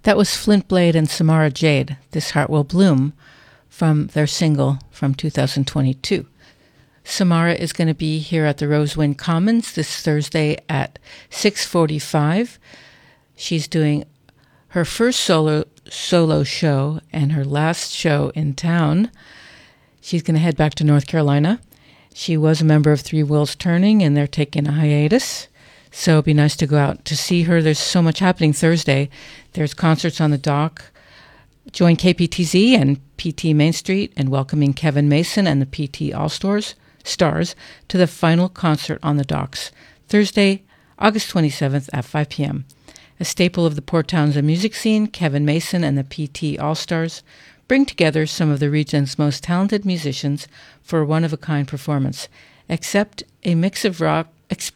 That was Flint Blade and Samara Jade, This Heart Will Bloom, from their single from 2022. Samara is going to be here at the Rosewind Commons this Thursday at 6:45. She's doing her first solo show and her last show in town. She's going to head back to North Carolina. She was a member of Three Wheels Turning, and they're taking a hiatus. So it'd be nice to go out to see her. There's so much happening Thursday. There's concerts on the dock. Join KPTZ and PT Main Street in welcoming Kevin Mason and the PT All-Stars to the final concert on the docks, Thursday, August 27th at 5 p.m. A staple of the Port Townsend music scene, Kevin Mason and the PT All-Stars bring together some of the region's most talented musicians for a one-of-a-kind performance. Expect a mix of rock,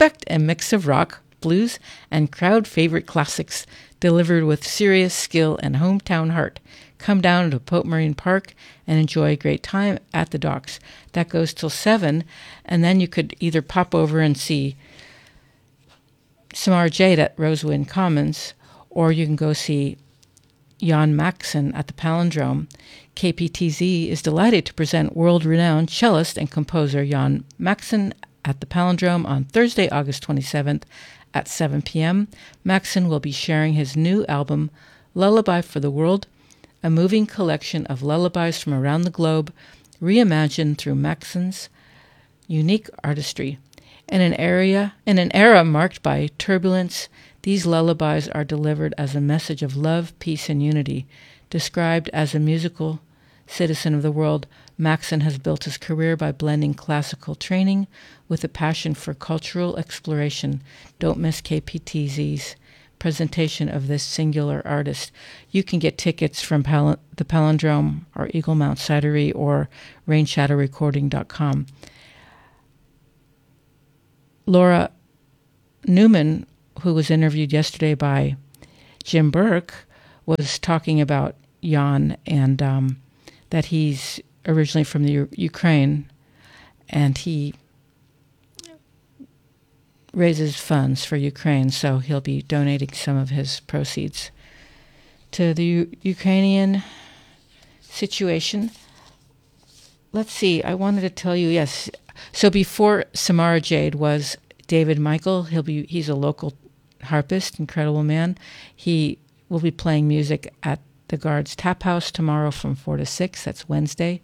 blues, and crowd-favorite classics delivered with serious skill and hometown heart. Come down to Pope Marine Park and enjoy a great time at the docks. That goes till 7, and then you could either pop over and see Samara Jade at Rosewind Commons, or you can go see Jan Maxson at the Palindrome. KPTZ is delighted to present world-renowned cellist and composer Jan Maxson at the Palindrome on Thursday, August 27th at 7 p.m. Maxson will be sharing his new album, Lullaby for the World, a moving collection of lullabies from around the globe, reimagined through Maxson's unique artistry. In an era marked by turbulence, these lullabies are delivered as a message of love, peace, and unity. Described as a musical citizen of the world, Maxson has built his career by blending classical training with a passion for cultural exploration. Don't miss KPTZ's presentation of this singular artist. You can get tickets from the Palindrome or Eagle Mount Cidery or rainshadowrecording.com. Laura Newman, who was interviewed yesterday by Jim Burke, was talking about Jan and that he's originally from the Ukraine, and he raises funds for Ukraine, so he'll be donating some of his proceeds to the Ukrainian situation. Let's see, I wanted to tell you, yes. So before Samara Jade was David Michael. He's a local harpist, incredible man. He will be playing music at the Guards Tap House tomorrow from 4 to 6. That's Wednesday.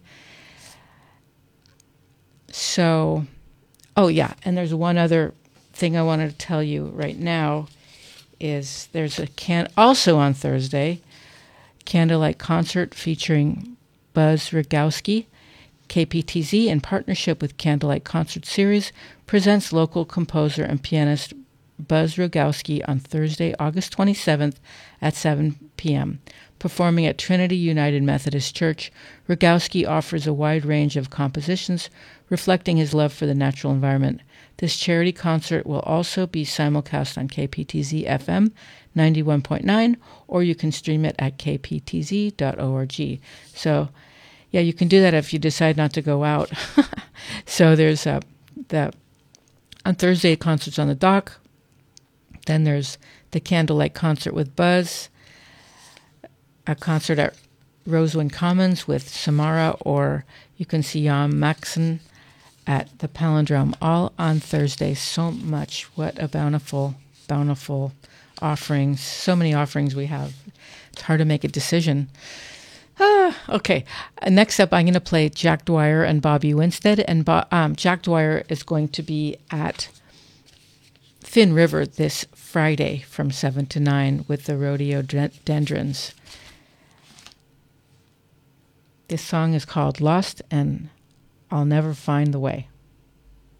So, oh yeah, and there's one other thing I wanted to tell you right now is there's also on Thursday, candlelight concert featuring Buzz Rogowski. KPTZ, in partnership with Candlelight Concert Series, presents local composer and pianist Buzz Rogowski on Thursday, August 27th at 7 p.m. Performing at Trinity United Methodist Church, Rogowski offers a wide range of compositions reflecting his love for the natural environment. This charity concert will also be simulcast on KPTZ FM 91.9, or you can stream it at kptz.org. So, yeah, you can do that if you decide not to go out. So there's on Thursday, concerts on the dock. Then there's the candlelight concert with Buzz, a concert at Rosewind Commons with Samara, or you can see Jan Maxson at the Palindrome, all on Thursday. So much. What a bountiful, bountiful offerings. So many offerings we have. It's hard to make a decision. Okay. Next up, I'm going to play Jack Dwyer and Bobby Winstead. And Jack Dwyer is going to be at Finn River this Friday from 7 to 9 with the Rhododendrons. This song is called Lost, and I'll Never Find the Way.